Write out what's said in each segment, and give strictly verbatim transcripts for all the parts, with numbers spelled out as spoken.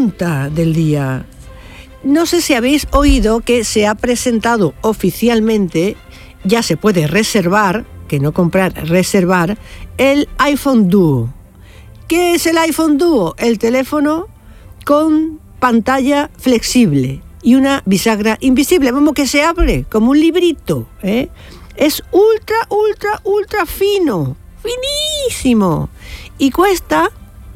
pregunta del día. No sé si habéis oído que se ha presentado oficialmente, ya se puede reservar, que no comprar, reservar, el iPhone Duo. ¿Qué es el iPhone Duo? El teléfono con pantalla flexible y una bisagra invisible, como que se abre, como un librito, ¿eh? Es ultra, ultra, ultra fino, finísimo, y cuesta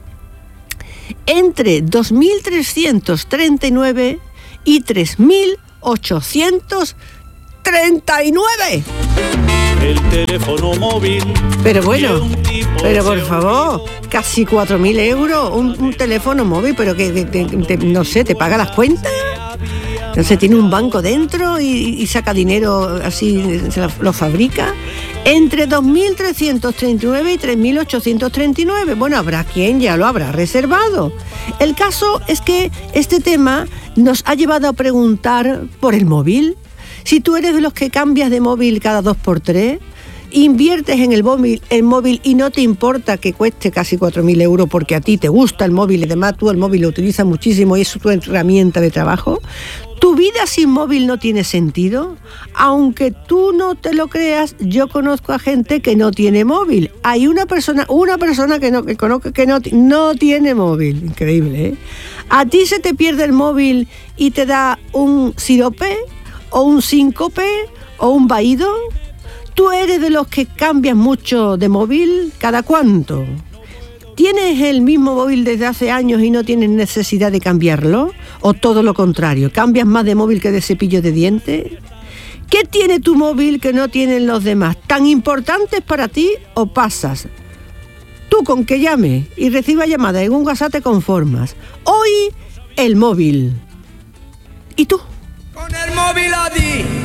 entre dos mil trescientos treinta y nueve y tres mil ochocientos treinta y nueve. El teléfono móvil. Pero bueno, pero por favor, casi cuatro mil euros un, un teléfono móvil, pero que, que, que te, no sé, ¿te paga las cuentas? No sé, tiene un banco dentro y, y saca dinero así, se lo, lo fabrica. Entre dos mil trescientos treinta y nueve y tres mil ochocientos treinta y nueve. Bueno, habrá quien ya lo habrá reservado. El caso es que este tema nos ha llevado a preguntar por el móvil. Si tú eres de los que cambias de móvil cada dos por tres, inviertes en el móvil, el móvil y no te importa que cueste casi cuatro mil euros porque a ti te gusta el móvil y además tú el móvil lo utilizas muchísimo y es tu herramienta de trabajo, ¿tu vida sin móvil no tiene sentido? Aunque tú no te lo creas, yo conozco a gente que no tiene móvil. Hay una persona, una persona que no, que conozco que no, no tiene móvil. Increíble, ¿eh? ¿A ti se te pierde el móvil y te da un sirope o un síncope o un vaído? ¿Tú eres de los que cambias mucho de móvil? ¿Cada cuánto? ¿Tienes el mismo móvil desde hace años y no tienes necesidad de cambiarlo? ¿O todo lo contrario? ¿Cambias más de móvil que de cepillo de dientes? ¿Qué tiene tu móvil que no tienen los demás? ¿Tan importantes para ti o pasas? Tú con que llame y reciba llamadas en un WhatsApp te conformas. Hoy el móvil. ¿Y tú? Con el móvil a ti.